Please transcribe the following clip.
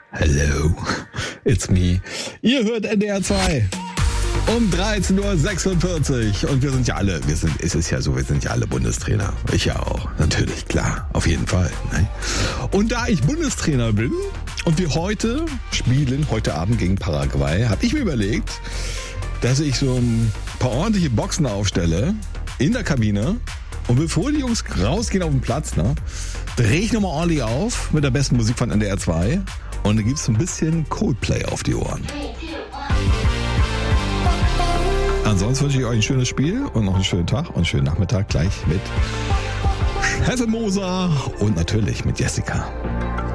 Hello, it's me. Ihr hört NDR 2 um 13.46 Uhr und wir sind ja alle, wir sind ja alle Bundestrainer. Ich ja auch, natürlich, klar, auf jeden Fall. Ne? Und da ich Bundestrainer bin und wir heute Abend gegen Paraguay, habe ich mir überlegt, dass ich so ein paar ordentliche Boxen aufstelle in der Kabine und bevor die Jungs rausgehen auf den Platz, drehe ich nochmal ordentlich auf mit der besten Musik von NDR 2 und dann gibt es ein bisschen Coldplay auf die Ohren. Ansonsten wünsche ich euch ein schönes Spiel und noch einen schönen Tag und einen schönen Nachmittag gleich mit Chefin Moser und natürlich mit Jessica.